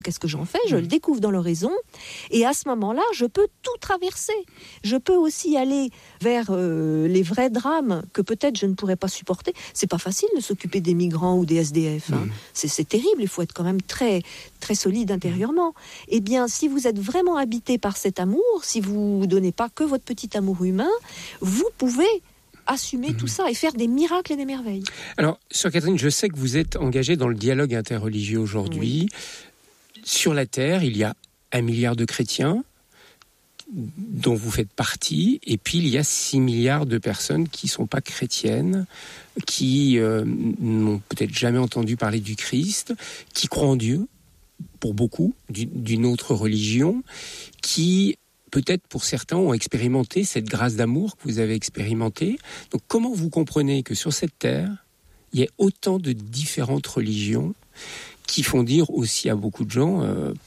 Qu'est-ce que j'en fais ? Je le découvre dans l'oraison et à ce moment-là, je peux tout traverser. Je peux aussi aller vers les vrais drames que peut-être je ne pourrais pas supporter. C'est pas facile de s'occuper des migrants ou des SDF. C'est terrible, il faut être quand même très, très solide intérieurement. Eh bien, si vous êtes vraiment habité par cet amour, si vous ne donnez pas que votre petit amour humain, vous pouvez assumer tout ça et faire des miracles et des merveilles. Alors, Sœur Catherine, je sais que vous êtes engagée dans le dialogue interreligieux aujourd'hui. Oui. Sur la Terre, il y a 1 milliard de chrétiens dont vous faites partie, et puis il y a 6 milliards de personnes qui ne sont pas chrétiennes, qui n'ont peut-être jamais entendu parler du Christ, qui croient en Dieu, pour beaucoup, d'une autre religion, qui, peut-être pour certains, ont expérimenté cette grâce d'amour que vous avez expérimentée. Donc comment vous comprenez que sur cette terre, il y ait autant de différentes religions qui font dire aussi à beaucoup de gens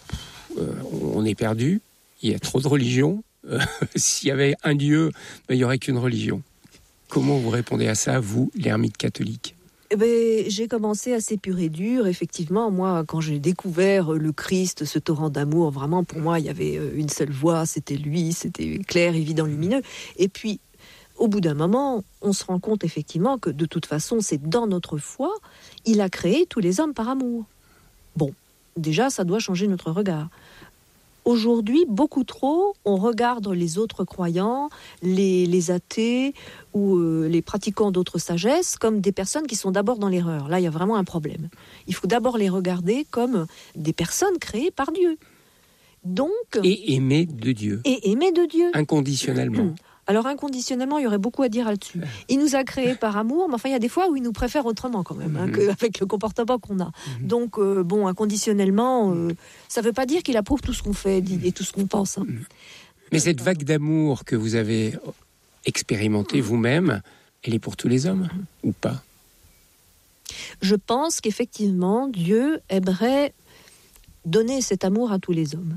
on est perdu, il y a trop de religions, s'il y avait un Dieu, il n'y aurait qu'une religion. Comment vous répondez à ça, vous, l'ermite catholique ? J'ai commencé assez pur et dur. Effectivement, moi, quand j'ai découvert le Christ, ce torrent d'amour, vraiment, pour moi, il y avait une seule voie, c'était lui, c'était clair, évident, lumineux. Et puis, au bout d'un moment, on se rend compte effectivement que de toute façon, c'est dans notre foi, il a créé tous les hommes par amour. Bon, déjà, ça doit changer notre regard. Aujourd'hui, beaucoup trop, on regarde les autres croyants, les athées ou les pratiquants d'autres sagesses comme des personnes qui sont d'abord dans l'erreur. Là, il y a vraiment un problème. Il faut d'abord les regarder comme des personnes créées par Dieu. Donc, et aimées de Dieu. Et aimées de Dieu. Inconditionnellement. Alors inconditionnellement, il y aurait beaucoup à dire là-dessus. Il nous a créés par amour, mais enfin il y a des fois où il nous préfère autrement quand même, qu'avec le comportement qu'on a. Donc inconditionnellement, ça ne veut pas dire qu'il approuve tout ce qu'on fait et tout ce qu'on pense. Mais cette vague d'amour que vous avez expérimentée vous-même, elle est pour tous les hommes ou pas ? Je pense qu'effectivement, Dieu aimerait donner cet amour à tous les hommes.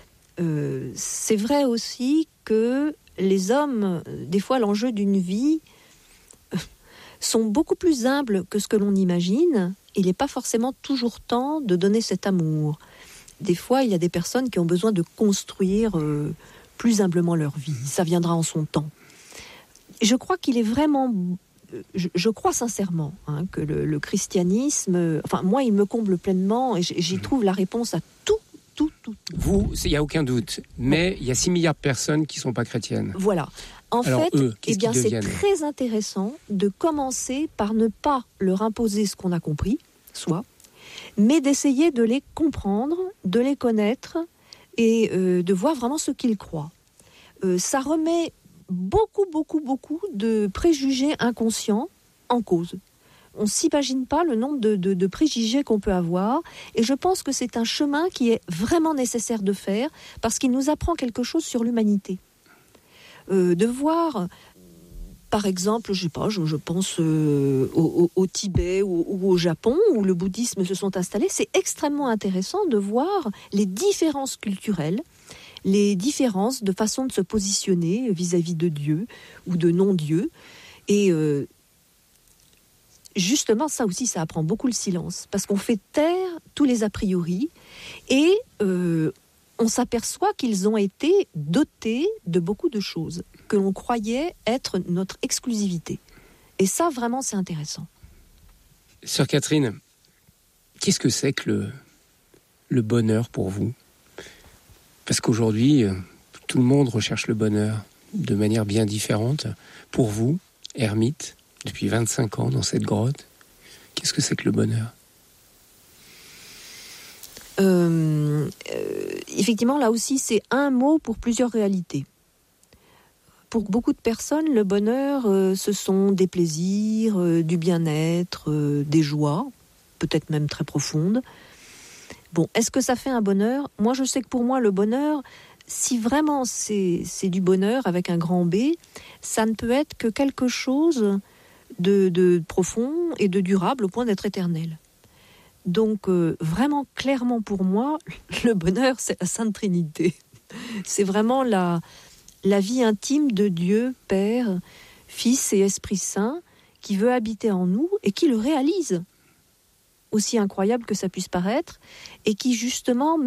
C'est vrai aussi que les hommes, des fois, l'enjeu d'une vie sont beaucoup plus humbles que ce que l'on imagine. Il n'est pas forcément toujours temps de donner cet amour. Des fois, il y a des personnes qui ont besoin de construire plus humblement leur vie. Ça viendra en son temps. Je crois qu'il est vraiment... Je crois sincèrement que le christianisme... Enfin, moi, il me comble pleinement et j'y trouve la réponse à tout. Vous, il n'y a aucun doute, mais il y a 6 milliards de personnes qui ne sont pas chrétiennes. Voilà. Alors, fait, eux, c'est très intéressant de commencer par ne pas leur imposer ce qu'on a compris, mais d'essayer de les comprendre, de les connaître et de voir vraiment ce qu'ils croient. Ça remet beaucoup de préjugés inconscients en cause. On ne s'imagine pas le nombre de préjugés qu'on peut avoir. Et je pense que c'est un chemin qui est vraiment nécessaire de faire parce qu'il nous apprend quelque chose sur l'humanité. De voir, par exemple, je pense au Tibet ou au Japon où le bouddhisme se sont installés. C'est extrêmement intéressant de voir les différences culturelles, les différences de façon de se positionner vis-à-vis de Dieu ou de non-Dieu. Et... justement, ça aussi, ça apprend beaucoup le silence, parce qu'on fait taire tous les a priori, et on s'aperçoit qu'ils ont été dotés de beaucoup de choses que l'on croyait être notre exclusivité. Et ça, vraiment, c'est intéressant. Sœur Catherine, qu'est-ce que c'est que le bonheur pour vous ? Parce qu'aujourd'hui, tout le monde recherche le bonheur de manière bien différente. Pour vous, ermite, depuis 25 ans dans cette grotte, qu'est-ce que c'est que le bonheur ? Effectivement, là aussi, c'est un mot pour plusieurs réalités. Pour beaucoup de personnes, le bonheur, ce sont des plaisirs, du bien-être, des joies, peut-être même très profondes. Bon, est-ce que ça fait un bonheur ? Moi, je sais que pour moi, le bonheur, si vraiment c'est du bonheur avec un grand B, ça ne peut être que quelque chose de profond et de durable au point d'être éternel. Donc, vraiment, clairement pour moi, le bonheur, c'est la Sainte Trinité. C'est vraiment la vie intime de Dieu, Père, Fils et Esprit Saint, qui veut habiter en nous et qui le réalise. aussi incroyable que ça puisse paraître, et qui justement